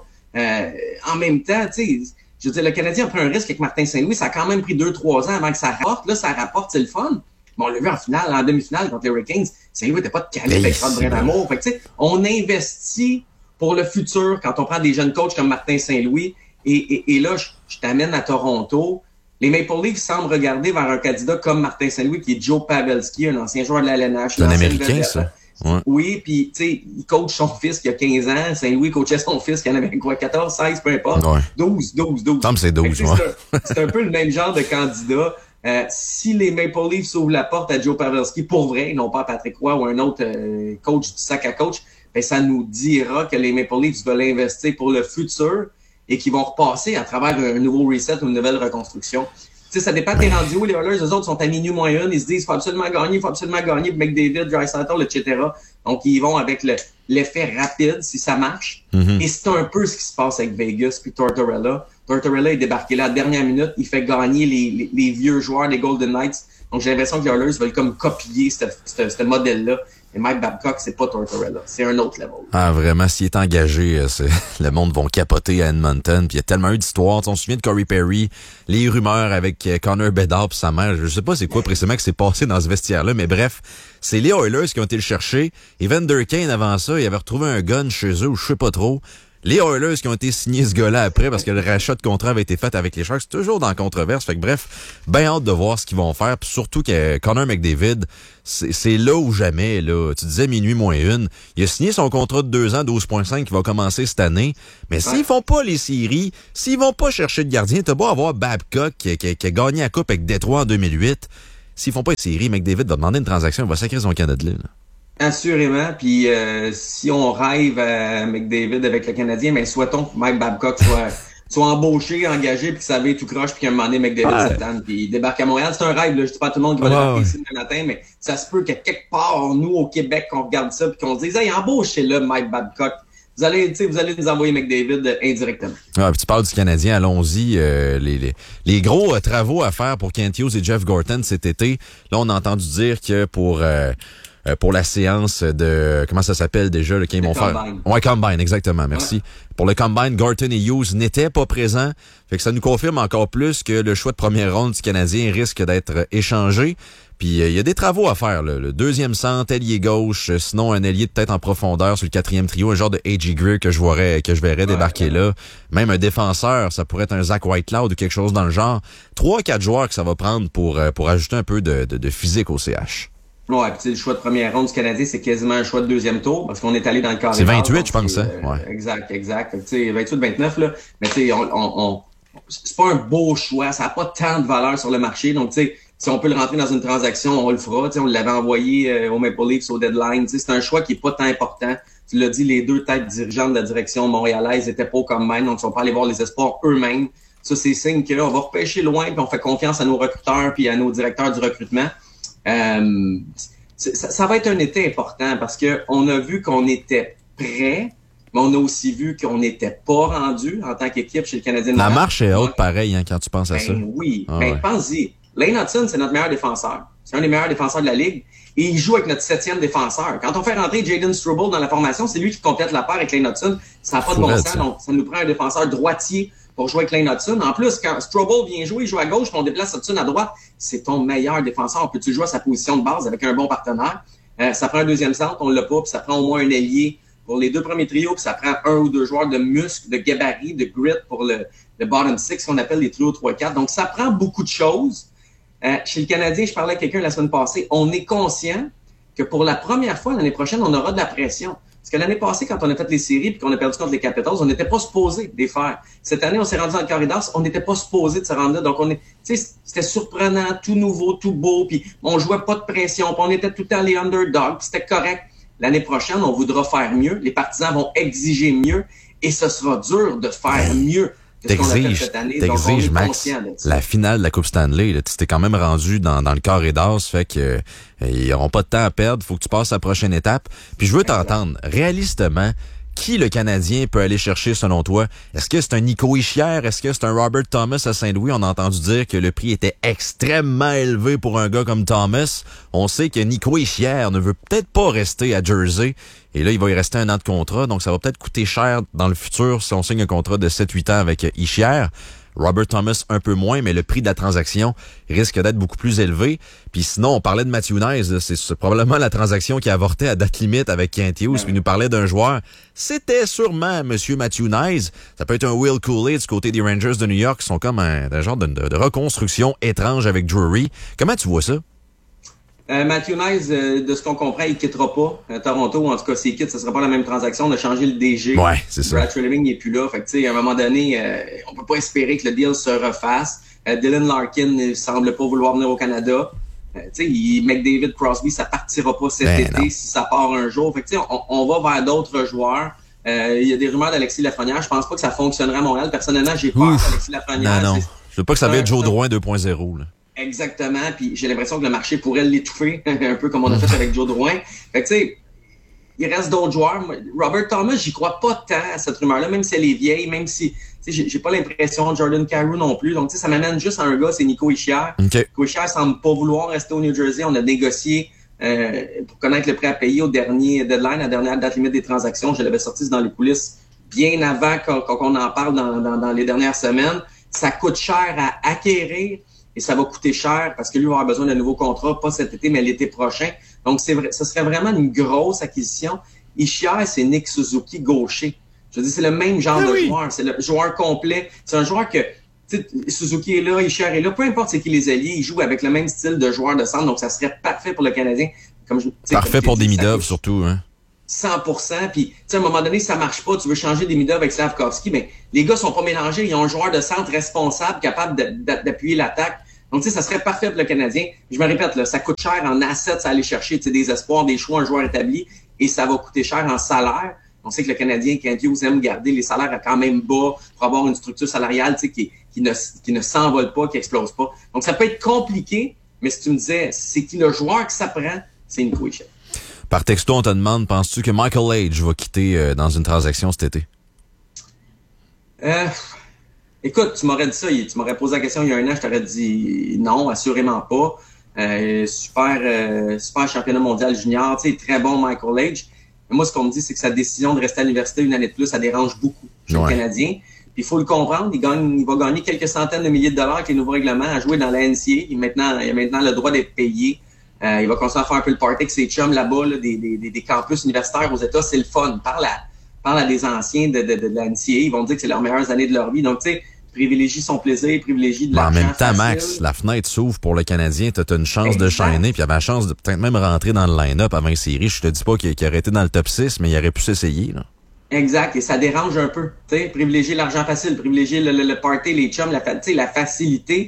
En même temps, tu sais, je veux dire, le Canadien a pris un risque avec Martin Saint-Louis. Ça a quand même pris 2-3 ans avant que ça rapporte. Là, ça rapporte, c'est le fun. Mais on l'a vu en finale, en demi-finale contre les Hurricanes. Saint-Louis n'était pas de calibre avec Rod Brind'Amour. Fait que, tu sais, on investit pour le futur quand on prend des jeunes coachs comme Martin Saint-Louis. Et là, je t'amène à Toronto. Les Maple Leafs semblent regarder vers un candidat comme Martin Saint-Louis, qui est Joe Pavelski, un ancien joueur de la LNH. C'est un Américain, ça. Ouais. Oui, puis tu sais, il coach son fils qui a 15 ans. Saint-Louis coachait son fils qui en avait quoi, 14, 16, peu importe. Ouais. 12. Semble c'est 12, ouais. C'est un peu le même genre de candidat. Si les Maple Leafs ouvrent la porte à Joe Pavelski pour vrai, non pas à Patrick Roy ou un autre coach du sac à coach, ben ça nous dira que les Maple Leafs veulent investir pour le futur et qu'ils vont repasser à travers un nouveau reset ou une nouvelle reconstruction. Tu sais, ça dépend t'es rendu où. Les Oilers, eux autres, sont à minuit moins une. Ils se disent, faut absolument gagner, McDavid, Draisaitl, etc. Donc, ils vont avec l'effet rapide, si ça marche. Mm-hmm. Et c'est un peu ce qui se passe avec Vegas puis Tortorella. Tortorella est débarqué là à la dernière minute. Il fait gagner les vieux joueurs des Golden Knights. Donc, j'ai l'impression que les Oilers veulent comme copier ce modèle-là. Et Mike Babcock, c'est pas Tortorella. C'est un autre level. Ah, vraiment, s'il est engagé, le monde va capoter à Edmonton. Puis il y a tellement eu d'histoires. On se souvient de Corey Perry, les rumeurs avec Connor Bedard et sa mère. Je sais pas c'est quoi précisément qui s'est passé dans ce vestiaire-là, mais bref, c'est les Oilers qui ont été le chercher. Evander Kane, avant ça, il avait retrouvé un gun chez eux ou je sais pas trop. Les Oilers qui ont été signés ce gars-là après parce que le rachat de contrat avait été fait avec les Sharks, c'est toujours dans la controverse. Fait que bref, bien hâte de voir ce qu'ils vont faire. Puis surtout que Connor McDavid, c'est là ou jamais. Là. Tu disais minuit moins une. Il a signé son contrat de 2 ans, 12,5 qui va commencer cette année. Mais s'ils font pas les séries, s'ils vont pas chercher de gardien, t'as beau avoir Babcock qui a gagné la coupe avec Détroit en 2008. S'ils font pas les séries, McDavid va demander une transaction, il va sacrer son Canada là. Assurément, puis si on rêve à McDavid avec le Canadien, mais souhaitons que Mike Babcock soit embauché, engagé, puis que ça avait tout croche, puis qu'à un moment donné, McDavid s'attende, puis il débarque à Montréal. C'est un rêve, là. Je dis pas à tout le monde qui va débarquer ici le matin, mais ça se peut qu'à quelque part, nous, au Québec, qu'on regarde ça, puis qu'on se dise, hey, embauchez-le, Mike Babcock. Vous allez nous envoyer McDavid indirectement. Ah, puis tu parles du Canadien, allons-y. Les gros travaux à faire pour Kent Hughes et Jeff Gorton cet été. Là, on a entendu dire que pour la séance de... Comment ça s'appelle déjà? Qu'ils vont faire? Ouais, Combine, exactement, merci. Ouais. Pour le Combine, Gorton et Hughes n'étaient pas présents. Fait que ça nous confirme encore plus que le choix de première ronde du Canadien risque d'être échangé. Puis il y a des travaux à faire, là. Le deuxième centre, ailier gauche, sinon un ailier peut-être en profondeur sur le quatrième trio, un genre de A.J. Greer que je verrais débarquer là. Même un défenseur, ça pourrait être un Zach Whitecloud ou quelque chose dans le genre. 3-4 joueurs que ça va prendre pour ajouter un peu de physique au CH. Ouais, puis le choix de première ronde du Canadien, c'est quasiment un choix de deuxième tour, parce qu'on est allé dans le carré. C'est 28, je pense, hein? Ouais. Exact. Tu sais, 28-29, là. Mais tu sais, c'est pas un beau choix, ça n'a pas tant de valeur sur le marché. Donc, tu sais, si on peut le rentrer dans une transaction, on le fera. Tu sais, on l'avait envoyé au Maple Leafs au deadline. Tu sais, c'est un choix qui est pas tant important. Tu l'as dit, les deux têtes dirigeantes de la direction montréalaise étaient pas au Combine, donc ils sont pas allés voir les espoirs eux-mêmes. Ça, c'est signe que là, on va repêcher loin, puis on fait confiance à nos recruteurs puis à nos directeurs du recrutement. Ça va être un été important parce que on a vu qu'on était prêt, mais on a aussi vu qu'on n'était pas rendu en tant qu'équipe chez le Canadien. La marche est haute, pareil, hein, quand tu penses à ça. Oui, pense-y. Lane Hudson, c'est notre meilleur défenseur. C'est un des meilleurs défenseurs de la Ligue. Et il joue avec notre 7e défenseur. Quand on fait rentrer Jaden Struble dans la formation, c'est lui qui complète la paire avec Lane Hudson. Ça n'a pas de bon sens. Donc, ça nous prend un défenseur droitier pour jouer avec Lane Hudson. En plus, quand Struble vient jouer, il joue à gauche, puis on déplace Hudson à droite. C'est ton meilleur défenseur. Peux-tu jouer à sa position de base avec un bon partenaire? Ça prend un deuxième centre, on l'a pas, puis ça prend au moins un ailier pour les deux premiers trios, puis ça prend un ou deux joueurs de muscle, de gabarit, de grit pour le bottom six, qu'on appelle les trios 3-4. Donc, ça prend beaucoup de choses. Chez le Canadien, je parlais à quelqu'un la semaine passée, on est conscient que pour la première fois l'année prochaine, on aura de la pression. Parce que l'année passée, quand on a fait les séries et qu'on a perdu contre les Capitals, on n'était pas supposé les faire. Cette année, on s'est rendu dans le corridor, on n'était pas supposé de se rendre là. Donc, c'était surprenant, tout nouveau, tout beau, puis on jouait pas de pression, puis on était tout le temps les underdogs, puis c'était correct. L'année prochaine, on voudra faire mieux, les partisans vont exiger mieux, et ce sera dur de faire mieux. T'exiges, Max, la finale de la Coupe Stanley, là, tu t'es quand même rendu dans le carré d'as, fait que ils n'auront pas de temps à perdre, faut que tu passes à la prochaine étape. Puis je veux t'entendre, réalistement, qui le Canadien peut aller chercher selon toi? Est-ce que c'est un Nico Hischier? Est-ce que c'est un Robert Thomas à Saint-Louis? On a entendu dire que le prix était extrêmement élevé pour un gars comme Thomas. On sait que Nico Hischier ne veut peut-être pas rester à Jersey. Et là, il va y rester 1 an de contrat. Donc, ça va peut-être coûter cher dans le futur si on signe un contrat de 7-8 ans avec Hischier. Robert Thomas, un peu moins, mais le prix de la transaction risque d'être beaucoup plus élevé. Puis sinon, on parlait de Matthew Knies. C'est probablement la transaction qui a avorté à date limite avec Kent Hughes. Puis il nous parlait d'un joueur. C'était sûrement Monsieur Matthew Knies. Ça peut être un Will Cooley du côté des Rangers de New York qui sont comme un genre de reconstruction étrange avec Drury. Comment tu vois ça? Matthew Knies, de ce qu'on comprend, il quittera pas Toronto. En tout cas, s'il quitte, ce sera pas la même transaction. On a changé le DG. Ouais, c'est ça. Brad Treliving n'est plus là. Fait que, tu sais, à un moment donné, on peut pas espérer que le deal se refasse. Dylan Larkin ne semble pas vouloir venir au Canada. Tu sais, McDavid, Crosby, ça partira pas cet été si ça part un jour. Fait que, tu sais, on va vers d'autres joueurs. Il y a des rumeurs d'Alexis Lafrenière. Je pense pas que ça fonctionnerait à Montréal. Personnellement, j'ai peur d'Alexis Lafrenière. Non. Je veux pas que ça va être Joe Drouin 2.0, là. Exactement, puis j'ai l'impression que le marché pourrait l'étouffer, un peu comme on a fait avec Joe Drouin. Fait que tu sais, il reste d'autres joueurs. Robert Thomas, j'y crois pas tant à cette rumeur-là, même si elle est vieille, même si, tu sais, j'ai pas l'impression de Jordan Kyrou non plus. Donc, tu sais, ça m'amène juste à un gars, c'est Nico Hischier. Okay. Nico Hischier semble pas vouloir rester au New Jersey. On a négocié pour connaître le prêt à payer au dernier deadline, à la dernière date limite des transactions. Je l'avais sorti dans les coulisses bien avant qu'on en parle dans les dernières semaines. Ça coûte cher à acquérir. Et ça va coûter cher parce que lui va avoir besoin d'un nouveau contrat, pas cet été, mais l'été prochain. Donc, c'est vrai, ce serait vraiment une grosse acquisition. Hischier, c'est Nick Suzuki gaucher Je veux dire, c'est le même genre de joueur. C'est le joueur complet. C'est un joueur que, Suzuki est là, Ishihar est là, peu importe c'est qui les alliés, ils jouent avec le même style de joueur de centre, donc ça serait parfait pour le Canadien. Parfait pour Demidov, surtout, hein. 100%, puis à un moment donné, ça marche pas, tu veux changer Demidov avec Slavkovski, mais les gars sont pas mélangés, ils ont un joueur de centre responsable, capable d'appuyer l'attaque. Donc, ça serait parfait pour le Canadien. Je me répète, là, ça coûte cher en assets à aller chercher des espoirs, des choix, un joueur établi, et ça va coûter cher en salaire. On sait que le Canadien, Kent Hughes aime garder les salaires quand même bas pour avoir une structure salariale qui ne s'envole pas, qui explose pas. Donc, ça peut être compliqué, mais si tu me disais, c'est qui le joueur que ça prend, c'est Nico Hischier. Par texto, on te demande, penses-tu que Michael Age va quitter dans une transaction cet été? Écoute, tu m'aurais dit ça, tu m'aurais posé la question il y a un an, je t'aurais dit non, assurément pas. Super championnat mondial junior, très bon Michael Age. Mais moi, ce qu'on me dit, c'est que sa décision de rester à l'université une année de plus, ça dérange beaucoup chez le Canadien. Puis il faut le comprendre, il va gagner quelques centaines de milliers de dollars avec les nouveaux règlements à jouer dans la NCAA. Il a maintenant le droit d'être payé. Il va continuer à faire un peu le party avec ses chums là-bas, là, des campus universitaires aux États. C'est le fun. Parle à des anciens de la NCAA. Ils vont dire que c'est leurs meilleures années de leur vie. Donc, tu sais, privilégie son plaisir, privilégie de l'argent. En même temps, facile. Max, la fenêtre s'ouvre pour le Canadien. T'as une chance de shiner, puis il avait la chance de peut-être même rentrer dans le line-up avant les séries. Je te dis pas qu'il aurait été dans le top 6, mais il aurait pu s'essayer, là. Exact, et ça dérange un peu. Tu sais, privilégier l'argent facile, privilégier le party, les chums, la facilité.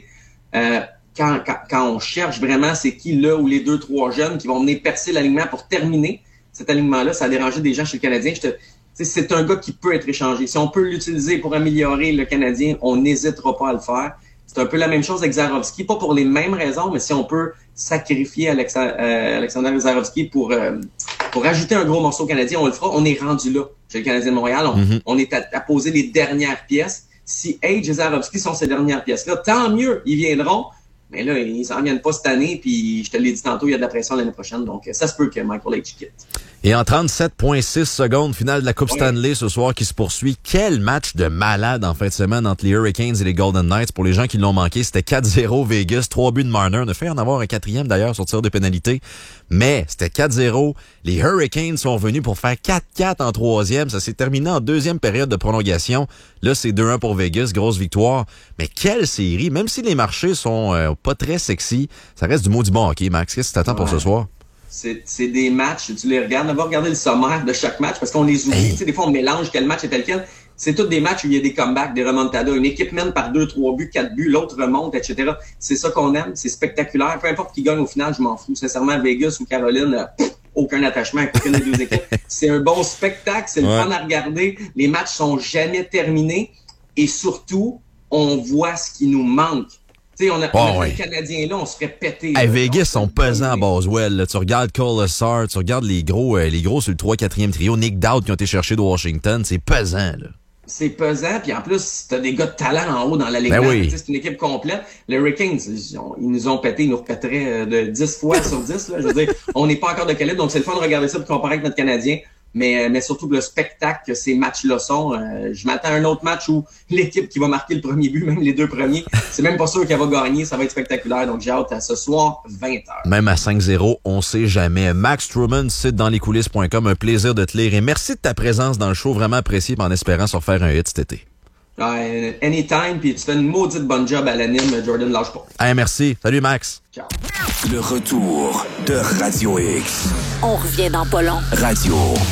Quand on cherche vraiment, c'est qui là ou les 2-3 jeunes qui vont venir percer l'alignement pour terminer cet alignement-là. Ça a dérangé des gens chez le Canadien. C'est un gars qui peut être échangé. Si on peut l'utiliser pour améliorer le Canadien, on n'hésitera pas à le faire. C'est un peu la même chose avec Zarovski, pas pour les mêmes raisons, mais si on peut sacrifier Alexander Zarovski pour ajouter un gros morceau Canadien, on le fera. On est rendu là chez le Canadien de Montréal. On est à poser les dernières pièces. Si Age et Zarovski sont ces dernières pièces-là, tant mieux, ils viendront. Mais là, ils s'en viennent pas cette année, puis je te l'ai dit tantôt, il y a de la pression l'année prochaine, donc ça se peut que Michael Age quitte. Et en 37,6 secondes, finale de la Coupe Stanley ce soir qui se poursuit. Quel match de malade en fin de semaine entre les Hurricanes et les Golden Knights. Pour les gens qui l'ont manqué, c'était 4-0 Vegas, 3 buts de Marner. On a fait en avoir un quatrième d'ailleurs sur tir de pénalité. Mais c'était 4-0. Les Hurricanes sont venus pour faire 4-4 en troisième. Ça s'est terminé en deuxième période de prolongation. Là, c'est 2-1 pour Vegas, grosse victoire. Mais quelle série! Même si les marchés sont pas très sexy, ça reste du maudit bon hockey, Max. Qu'est-ce que tu t'attends pour ce soir? C'est des matchs, tu les regardes, on va regarder le sommaire de chaque match parce qu'on les oublie. Tu sais, des fois, on mélange quel match est tel quel. C'est tous des matchs où il y a des comebacks, des remontadas. Une équipe mène par 2-3 buts, 4 buts, l'autre remonte, etc. C'est ça qu'on aime, c'est spectaculaire. Peu importe qui gagne au final, je m'en fous. Sincèrement, Vegas ou Caroline, aucun attachement avec aucune des deux équipes. C'est un bon spectacle, c'est le fun à regarder. Les matchs sont jamais terminés et surtout, on voit ce qui nous manque. Tu sais, on a les Canadiens là, on se fait péter. Hey, Vegas sont pesants à Boswell. Là. Tu regardes Cole Lessard, tu regardes les gros sur le 3-4e trio, Nick Dowd qui ont été cherchés de Washington. C'est pesant, là. C'est pesant, puis en plus, t'as des gars de talent en haut dans la ligue. C'est une équipe complète. Les Hurricanes, ils nous ont pété, ils nous repèteraient de 10 fois sur 10. Là. Je veux dire, on n'est pas encore de calibre, donc c'est le fun de regarder ça pour comparer avec notre Canadien. Mais surtout le spectacle que ces matchs-là sont. Je m'attends à un autre match où l'équipe qui va marquer le premier but, même les deux premiers, c'est même pas sûr qu'elle va gagner. Ça va être spectaculaire. Donc j'ai hâte à ce soir, 20h. Même à 5-0, on sait jamais. Max Truman, site dans lescoulisses.com. Un plaisir de te lire. Et merci de ta présence dans le show. Vraiment apprécié en espérant se refaire un hit cet été. Anytime. Puis tu fais une maudite bonne job à l'anime, Jordan, lâche pas. Hey, merci. Salut, Max. Ciao. Le retour de Radio X. On revient dans pas long. Radio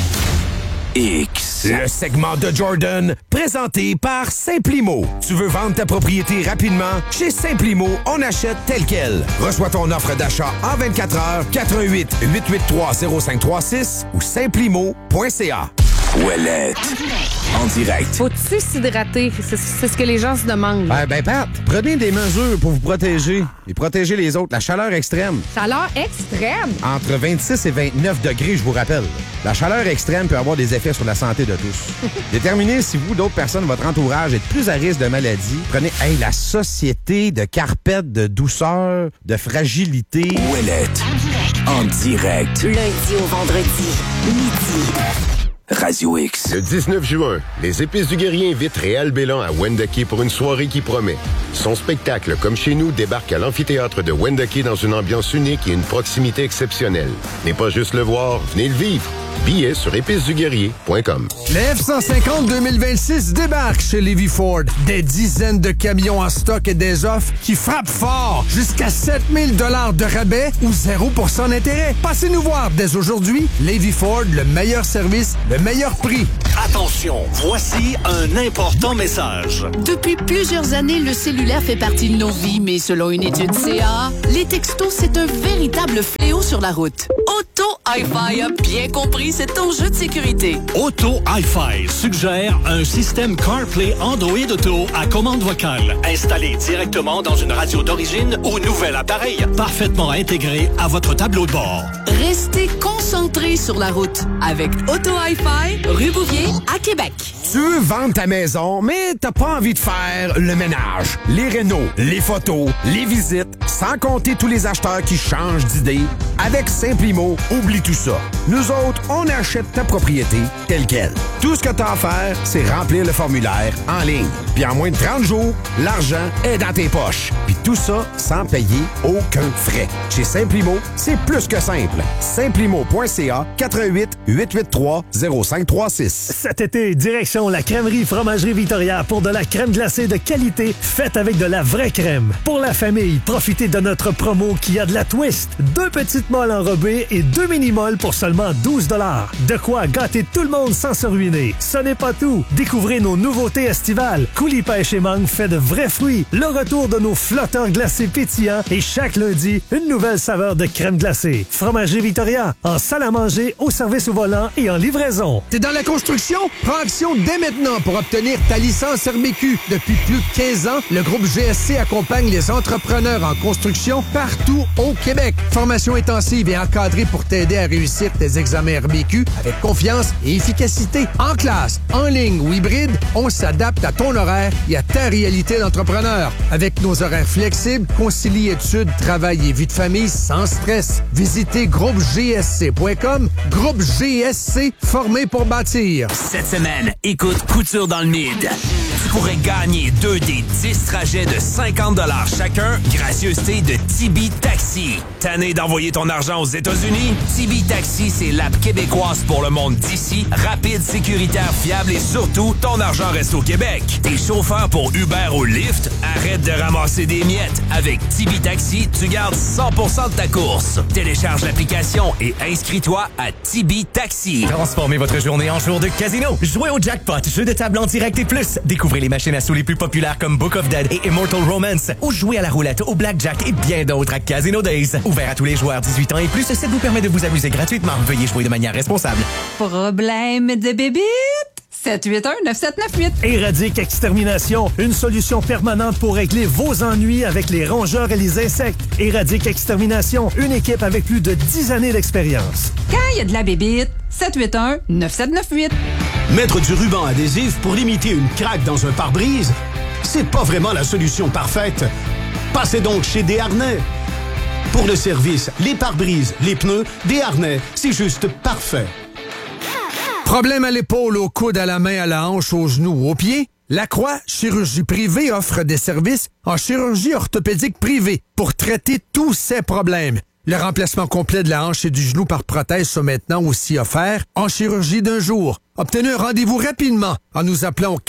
X. Le segment de Jordan, présenté par Simplimo. Tu veux vendre ta propriété rapidement? Chez Simplimo, on achète tel quel. Reçois ton offre d'achat en 24 heures, 88 883 0536 ou simplimo.ca. Ouellette. En direct. Faut-tu s'hydrater? C'est ce que les gens se demandent. Ben, Pat, prenez des mesures pour vous protéger et protéger les autres. La chaleur extrême. Chaleur extrême? Entre 26 et 29 degrés, je vous rappelle. La chaleur extrême peut avoir des effets sur la santé de tous. Déterminez si vous, d'autres personnes, votre entourage êtes plus à risque de maladie. Prenez la Société de carpette de douceur, de fragilité. Ouellette. En direct. Lundi au vendredi, midi. Radio X. Le 19 juin, les Épices du Guerrier invitent Réal Bélan à Wendake pour une soirée qui promet. Son spectacle, comme chez nous, débarque à l'amphithéâtre de Wendake dans une ambiance unique et une proximité exceptionnelle. N'est pas juste le voir, venez le vivre. Billets sur épiceduguerrier.com. Le F-150 2026 débarque chez Levy Ford. Des dizaines de camions en stock et des offres qui frappent fort. Jusqu'à 7000 $ de rabais ou 0% d'intérêt. Passez nous voir dès aujourd'hui. Levy Ford, le meilleur service, le meilleur prix. Attention, voici un important message. Depuis plusieurs années, le cellulaire fait partie de nos vies, mais selon une étude CA, les textos, c'est un véritable fléau sur la route. Auto Hi-Fi a bien compris cet enjeu de sécurité. Auto Hi-Fi suggère un système CarPlay Android Auto à commande vocale, installé directement dans une radio d'origine ou nouvel appareil, parfaitement intégré à votre tableau de bord. Restez concentrés sur la route avec Auto Hi-Fi, rue Bouvier, à Québec. Tu veux vendre ta maison, mais t'as pas envie de faire le ménage, les rénaux, les photos, les visites, sans compter tous les acheteurs qui changent d'idée. Avec Simplimo, oublie tout ça. Nous autres, on achète ta propriété telle quelle. Tout ce que t'as à faire, c'est remplir le formulaire en ligne. Puis en moins de 30 jours, l'argent est dans tes poches. Puis tout ça sans payer aucun frais. Chez Simplimo, c'est plus que simple. Simplimo.ca 88 883 0536. Cet été, direction la crèmerie Fromagerie Victoria pour de la crème glacée de qualité faite avec de la vraie crème. Pour la famille, profitez de notre promo qui a de la twist. 2 petites molles enrobées et 2 mini-molles pour seulement 12 $. De quoi gâter tout le monde sans se ruiner. Ce n'est pas tout. Découvrez nos nouveautés estivales. Coulis pêche et mangue fait de vrais fruits. Le retour de nos flotteurs glacés pétillants et chaque lundi, une nouvelle saveur de crème glacée. Fromagerie Victoria, en salle à manger, au service au volant et en livraison. T'es dans la construction? Prends action dès maintenant pour obtenir ta licence RBQ. Depuis plus de 15 ans, le groupe GSC accompagne les entrepreneurs en construction partout au Québec. Formation intensive et encadrée pour t'aider à réussir tes examens RBQ avec confiance et efficacité. En classe, en ligne ou hybride, on s'adapte à ton horaire et à ta réalité d'entrepreneur. Avec nos horaires flexibles, concilie études, travail et vie de famille sans stress. Visitez groupegsc.com. Groupe GSC, formé pour bâtir. Cette semaine, écoute Couture dans le Mid. Tu pourrais gagner 2 des 10 trajets de 50 $ chacun, gracieuseté de Tibi Taxi. Tanné d'envoyer ton argent aux États-Unis? Tibi Taxi, c'est l'app québécoise pour le monde d'ici. Rapide, sécuritaire, fiable et surtout, ton argent reste au Québec. T'es chauffeur pour Uber ou Lyft? Arrête de ramasser des miettes. Avec Tibi Taxi, tu gardes 100% de ta course. Télécharge l'application et inscris-toi à Tibi Taxi. Transformez votre journée en jour de casino. Jouez au jackpot, jeu de table en direct et plus. Découvrez les machines à sous les plus populaires comme Book of Dead et Immortal Romance. Ou jouez à la roulette, au blackjack et bien d'autres à Casino Days. Ouvert à tous les joueurs 18 ans et plus, ça vous permet de vous amuser gratuitement. Veuillez jouer de manière responsable. Problème de bébite? 781-9798. Éradique Extermination, une solution permanente pour régler vos ennuis avec les rongeurs et les insectes. Éradique Extermination, une équipe avec plus de 10 années d'expérience. Quand il y a de la bébite, 781-9798. Mettre du ruban adhésif pour limiter une craque dans un pare-brise, c'est pas vraiment la solution parfaite. Passez donc chez Desharnais. Pour le service, les pare-brises, les pneus, Desharnais, c'est juste parfait. Problème à l'épaule, au coude, à la main, à la hanche, aux genoux, aux pieds? La Croix Chirurgie Privée offre des services en chirurgie orthopédique privée pour traiter tous ces problèmes. Le remplacement complet de la hanche et du genou par prothèse sont maintenant aussi offerts en chirurgie d'un jour. Obtenez un rendez-vous rapidement en nous appelant au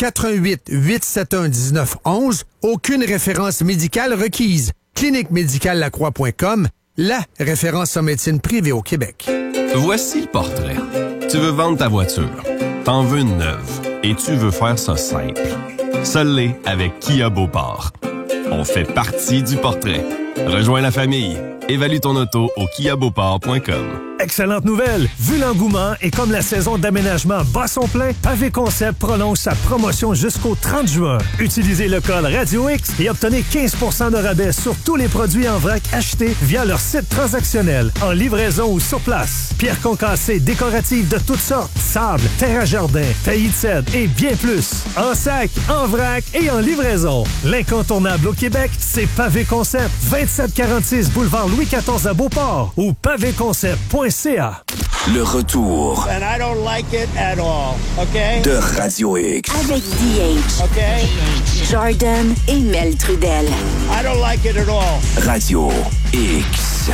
418-871-1911. Aucune référence médicale requise. cliniquemedicallelacroix.com, la référence en médecine privée au Québec. Voici le portrait. Tu veux vendre ta voiture. T'en veux une neuve. Et tu veux faire ça simple. Seul l'est avec Kia Beauport. On fait partie du portrait. Rejoins la famille. Évalue ton auto au kiabeauport.com. Excellente nouvelle! Vu l'engouement et comme la saison d'aménagement bat son plein, Pavé Concept prolonge sa promotion jusqu'au 30 juin. Utilisez le code Radio X et obtenez 15% de rabais sur tous les produits en vrac achetés via leur site transactionnel, en livraison ou sur place. Pierres concassées décoratives de toutes sortes, sable, terre à jardin, taillis de cèdre et bien plus. En sac, en vrac et en livraison. L'incontournable au Québec, c'est Pavé Concept. 2746 boulevard Louis XIV à Beauport ou pavéconcept.ca. Le retour And I don't like it at all, OK? de Radio X. Avec DH. OK? Jordan et Mel Trudel. I don't like it at all. Radio X.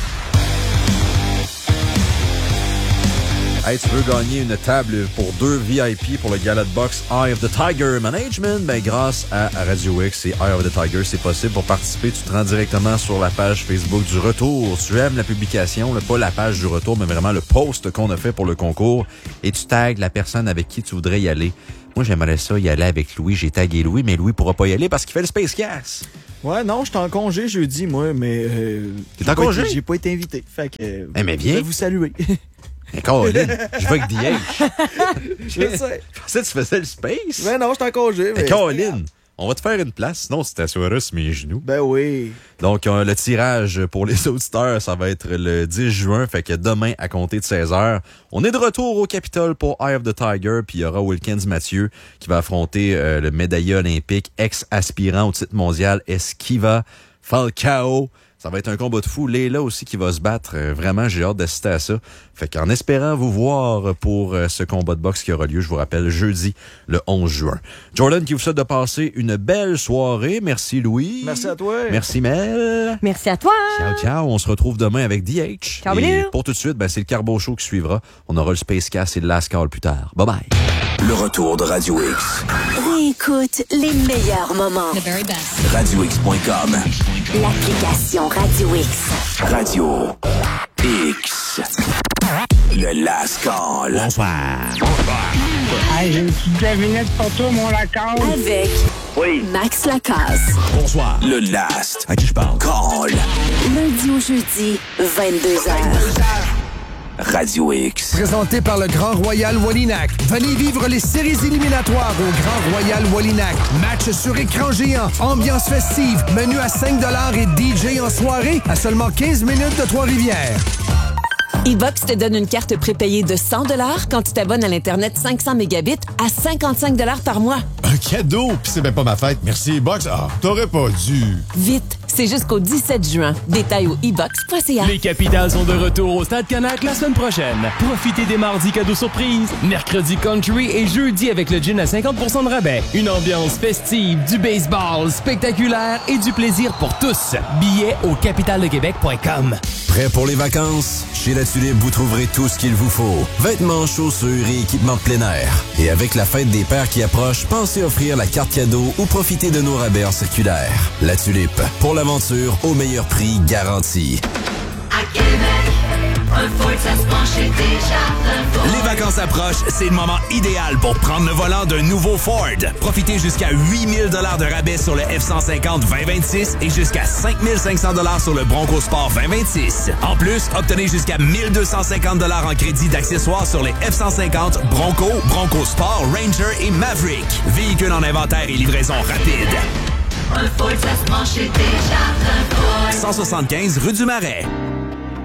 Hey, tu veux gagner une table pour 2 VIP pour le gala de boxe Eye of the Tiger Management? Ben, grâce à Radio X et Eye of the Tiger, c'est possible. Pour participer, tu te rends directement sur la page Facebook du retour. Tu aimes la publication, là, pas la page du retour, mais vraiment le post qu'on a fait pour le concours. Et tu tags la personne avec qui tu voudrais y aller. Moi, j'aimerais ça y aller avec Louis. J'ai tagué Louis, mais Louis pourra pas y aller parce qu'il fait le Space Cast. Ouais, non, je suis en congé jeudi, moi, mais... T'es en congé? J'ai pas été invité. Fait que... mais viens. Je vais vous saluer. Mais Colin, je vais avec DH. Je sais. Je pensais que tu faisais le Space. Ben non, je suis en congé. Mais Colin, on va te faire une place, sinon tu t'assoiras sur mes genoux. Ben oui. Donc, le tirage pour les auditeurs, ça va être le 10 juin, fait que demain, à compter de 16h, on est de retour au Capitole pour Eye of the Tiger, puis il y aura Wilkins Mathieu qui va affronter le médaillé olympique, ex-aspirant au titre mondial, Esquiva Falcao. Ça va être un combat de fou. Léla aussi qui va se battre. Vraiment, j'ai hâte d'assister à ça. Fait qu'en espérant vous voir pour ce combat de boxe qui aura lieu, je vous rappelle, jeudi, le 11 juin. Jordan qui vous souhaite de passer une belle soirée. Merci Louis. Merci à toi. Merci Mel. Merci à toi. Ciao, ciao. On se retrouve demain avec DH. Ciao, et Bilou. pour tout de suite, c'est le Carbo Show qui suivra. On aura le Space Cast et le Last Call plus tard. Bye bye. Le retour de Radio X. Réécoute les meilleurs moments. RadioX.com. L'application Radio X. Radio X. Le Last Call. Bonsoir. Hey, j'ai une petite devinette pour toi, mon Lacasse. Avec Max Lacasse. Bonsoir. Le Last À qui je parle? Call. Lundi au jeudi, 22h. Radio X. Présenté par le Grand Royal Wallinac. Venez vivre les séries éliminatoires au Grand Royal Wallinac. Match sur écran géant, ambiance festive, menu à 5$ et DJ en soirée à seulement 15 minutes de Trois-Rivières. E-Box te donne une carte prépayée de 100$ quand tu t'abonnes à l'Internet 500 mégabits à 55$ par mois. Un cadeau? Pis c'est même pas ma fête. Merci, E-Box. Ah, t'aurais pas dû. Vite, c'est jusqu'au 17 juin. Détails au e-box.ca. Les Capitals sont de retour au Stade Canac la semaine prochaine. Profitez des mardis cadeaux surprises, mercredi country et jeudi avec le gin à 50% de rabais. Une ambiance festive, du baseball spectaculaire et du plaisir pour tous. Billets au capitaldequebec.com. Prêt pour les vacances? Chez La Tulipe, vous trouverez tout ce qu'il vous faut. Vêtements, chaussures et équipements de plein air. Et avec la fête des pères qui approche, pensez offrir la carte cadeau ou profiter de nos rabais en circulaire. La Tulipe, pour l'aventure au meilleur prix garanti. À Québec, un Ford, ça se penchait déjà. Les vacances approchent, c'est le moment idéal pour prendre le volant d'un nouveau Ford. Profitez jusqu'à 8 000 $ de rabais sur le F-150 2026 et jusqu'à 5 500 $ sur le Bronco Sport 2026. En plus, obtenez jusqu'à 1 250 $ en crédit d'accessoires sur les F-150, Bronco, Bronco Sport, Ranger et Maverick. Véhicules en inventaire et livraison rapide. Un Ford, ça se penchait déjà. 175 rue du Marais.